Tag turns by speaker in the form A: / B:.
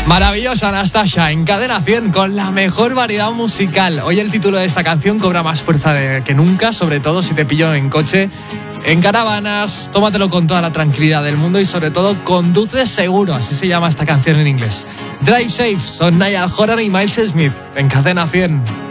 A: Maravillosa Anastasia en Cadena 100 con la mejor variedad musical. Hoy el título de esta canción cobra más fuerza que nunca, sobre todo si te pillo en coche, en caravanas. Tómatelo con toda la tranquilidad del mundo y sobre todo conduce seguro, así se llama esta canción en inglés. Drive Safe son Niall Horan y Miles Smith en Cadena 100.